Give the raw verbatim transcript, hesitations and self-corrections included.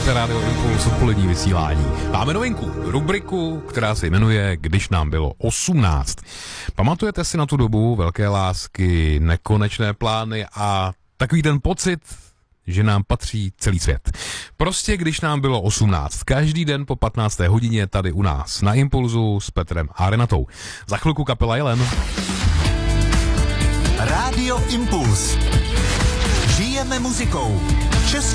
Posloucháte Rádio Impuls, odpolední vysílání. Máme novinku, rubriku, která se jmenuje Když nám bylo osmnáct. Pamatujete si na tu dobu velké lásky, nekonečné plány a takový ten pocit, že nám patří celý svět. Prostě když nám bylo osmnáct. Každý den po patnácté hodině tady u nás na Impulzu s Petrem a Renatou. Za chvilku kapela Jelen. Rádio Impuls. Žijeme muzikou. Český